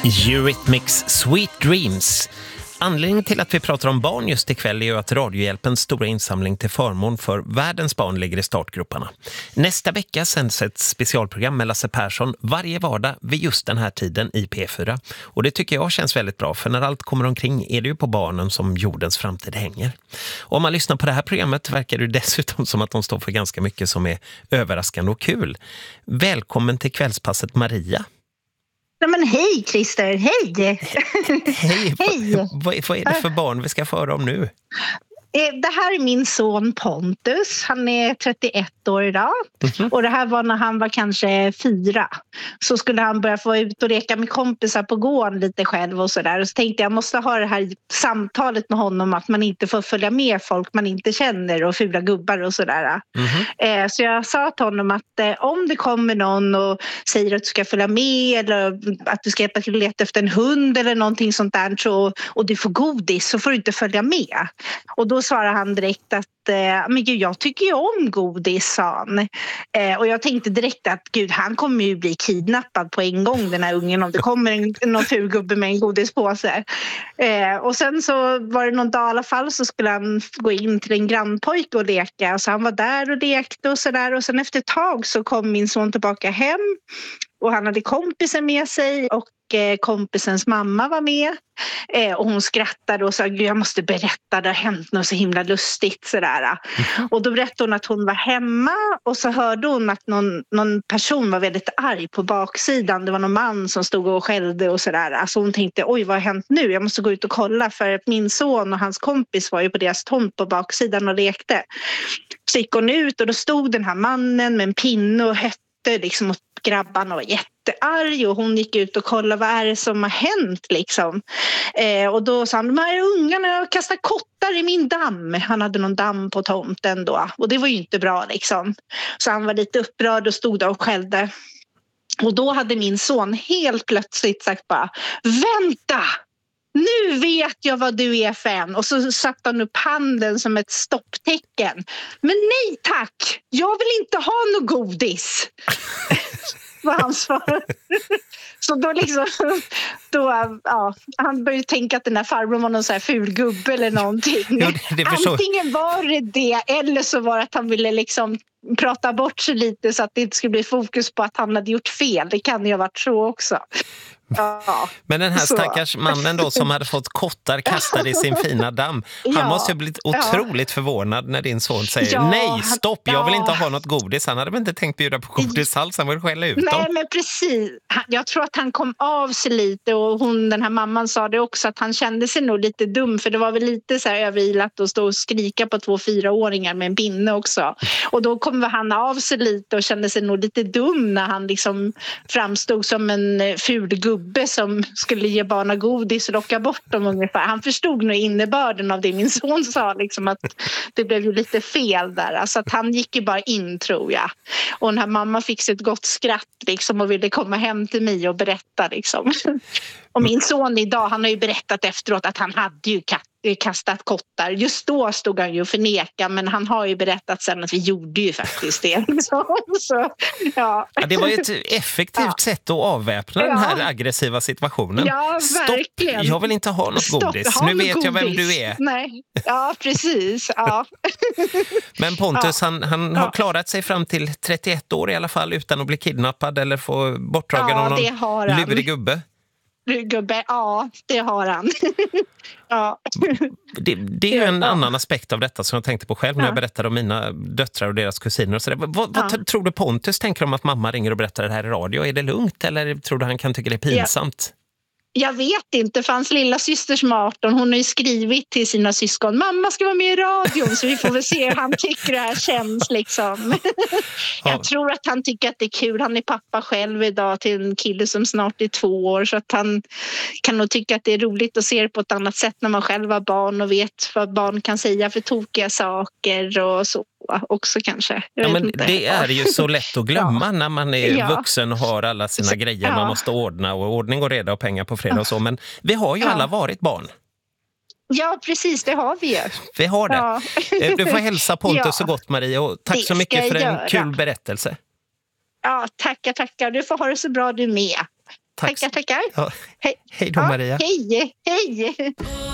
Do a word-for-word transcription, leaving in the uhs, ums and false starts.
Eurythmics Sweet Dreams. Anledningen till att vi pratar om barn just ikväll är ju att Radiohjälpens stora insamling till förmån för världens barn ligger i startgroparna. Nästa vecka sänds ett specialprogram med Lasse Persson varje vardag vid just den här tiden i P fyra. Och det tycker jag känns väldigt bra, för när allt kommer omkring är det ju på barnen som jordens framtid hänger. Och om man lyssnar på det här programmet verkar det dessutom som att de står för ganska mycket som är överraskande och kul. Välkommen till kvällspasset, Maria. Nej, men hej Christer, hej! Hej! Hej. Vad, vad är det för barn vi ska föra om nu? Det här är min son Pontus, han är trettioett år idag. Mm-hmm. Och det här var när han var kanske fyra. Så skulle han börja få ut och leka med kompisar på gården lite själv och sådär. Och så tänkte jag, jag måste ha det här samtalet med honom att man inte får följa med folk man inte känner och fula gubbar och sådär. Mm-hmm. Så jag sa till honom att om det kommer någon och säger att du ska följa med eller att du ska hjälpa till att leta efter en hund eller någonting sånt där så, och du får godis, så får du inte följa med. Och då svarade han direkt att men gud, jag tycker ju om godis, sa han. Eh, och jag tänkte direkt att gud, han kommer ju bli kidnappad på en gång, den här ungen, om det kommer en, någon fulgubbe med en godispåse. Eh, och sen så var det någon dag i alla fall, så skulle han gå in till en grannpojke och leka. Så han var där och lekte och sådär. Och sen efter ett tag så kom min son tillbaka hem. Och han hade kompisen med sig och kompisens mamma var med. Och hon skrattade och sa, jag måste berätta, det har hänt något så himla lustigt. Sådär. Mm. Och då berättade hon att hon var hemma och så hörde hon att någon, någon person var väldigt arg på baksidan. Det var någon man som stod och skällde och sådär. Alltså hon tänkte, oj, vad har hänt nu? Jag måste gå ut och kolla, för min son och hans kompis var ju på deras tomt på baksidan och lekte. Så gick hon ut och då stod den här mannen med en pinne och hette liksom mot grabbarna och var jättearg, och hon gick ut och kollade vad är det som har hänt liksom. Eh, och då sa han, de här ungarna kastar kottar i min damm. Han hade någon damm på tomten då, och det var ju inte bra liksom. Så han var lite upprörd och stod där och skällde. Och då hade min son helt plötsligt sagt bara, vänta! Nu vet jag vad du är för en. Och så satte han upp handen som ett stopptecken. Men nej tack, jag vill inte ha något godis. Var hans svar. Så då liksom, då, ja, han började tänka att den där farbrorn var någon så här ful gubbe eller någonting. Ja, det, det Antingen var det det, eller så var det att han ville liksom prata bort sig lite så att det inte skulle bli fokus på att han hade gjort fel. Det kan ju ha varit så också. Ja, men den här stackars mannen då som hade fått kottar kastade i sin fina damm, han ja, måste ju blivit otroligt ja. förvånad när din son säger ja, nej, stopp, jag vill inte ha något godis. Han hade väl inte tänkt bjuda på godis alls, han vill skälla ut nej, dem. Nej, men precis. Jag tror att han kom av sig lite, och hon, den här mamman sa det också, att han kände sig nog lite dum, för det var väl lite så här överilat att stå och skrika på två fyraåringar med en pinne också. Och då kom han av sig lite och kände sig nog lite dum när han liksom framstod som en ful gubbe som skulle ge barna godis och locka bort dem ungefär. Han förstod nog innebörden av det min son sa, liksom, att det blev ju lite fel där. Alltså att han gick ju bara in, tror jag. Och den här mamma fick sig ett gott skratt liksom, och ville komma hem till mig och berätta. Liksom. Och min son idag, han har ju berättat efteråt att han hade ju katt kastat kottar. Just då stod han ju och förneka, men han har ju berättat sen att vi gjorde ju faktiskt det. Så, så, ja. Ja, det var ju ett effektivt ja. sätt att avväpna ja. den här aggressiva situationen. Ja, verkligen. Stopp, jag vill inte ha något Stopp, godis. ha nu vet godis. jag vem du är. Nej. Ja, precis. Ja. Men Pontus, ja. han, han ja. har klarat sig fram till trettioett år i alla fall utan att bli kidnappad eller få bortdragen ja, av någon lurig gubbe. Gubbe, ja, det har han. ja. Det, det är ju en ja. annan aspekt av detta som jag tänkte på själv när ja. jag berättade om mina döttrar och deras kusiner och sådär. Vad, vad ja. tror du Pontus tänker om att mamma ringer och berättar det här i radio? Är det lugnt eller tror du han kan tycka det är pinsamt? Ja. Jag vet inte, för hans lilla syster som är arton, hon har ju skrivit till sina syskon, mamma ska vara med i radion, så vi får väl se hur han tycker det här känns liksom. Jag ja. tror att han tycker att det är kul, han är pappa själv idag till en kille som snart är två år, så att han kan nog tycka att det är roligt att se det på ett annat sätt när man själv har barn och vet vad barn kan säga för tokiga saker och så också kanske. Ja, men det är ju så lätt att glömma ja. när man är ja. vuxen och har alla sina så, grejer ja. man måste ordna och ordning och reda och pengar på fredag och så, men vi har ju ja. alla varit barn. Ja, precis, det har vi ju. Vi har det. Ja. Du får hälsa Pontus ja. så gott, Maria, och tack det så mycket för en göra. kul berättelse. Ja, tackar, tackar. Du får ha det så bra du med. Tack. Tackar, tackar. Ja. Hej. Hej då, Ja, Maria. hej, hej.